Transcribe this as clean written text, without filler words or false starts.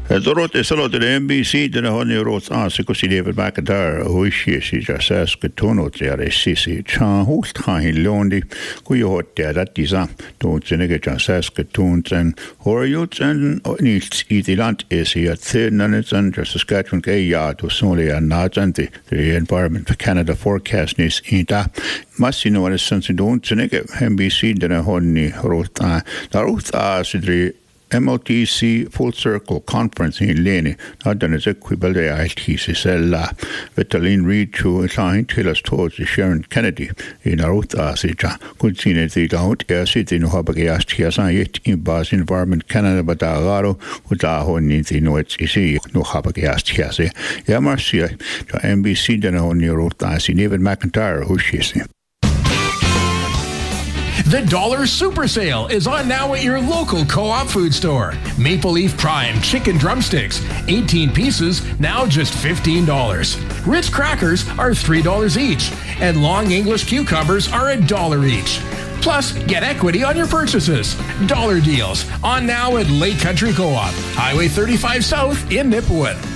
Dorot is a lot of the NBC, then a honey roads answer because he never back there, who she just asked to know there is Sissy, Chan, who's trying lonely, who you hot there that is up, don't you just ask tunes and Horiots and needs eat the land is here at thin and it's under Saskatchewan gay yard to solely and not and the environment for Canada forecast is in that. Must you know what is since you don't NBC, then a honey road, the road as MLTC Full Circle Conference in Lene, not done as equivalent ITC Sella, Vitaline Reed to line till us towards Sharon Kennedy in Arutha Sija. Could see it out, acid in Hobagas Tiasan in Bas Environment Canada, but Agaro, with Ahon in the Noets is no Hobagas Tiase. Yamarcia to NBC than on your Rutas in even McIntyre, who she is. The Dollar Super Sale is on now at your local Co-op food store. Maple Leaf Prime chicken drumsticks, 18 pieces, now just $15. Ritz crackers are $3 each, and long English cucumbers are $1 each. Plus, get equity on your purchases. Dollar deals on now at Lake Country Co-op, Highway 35 South in Nipawin.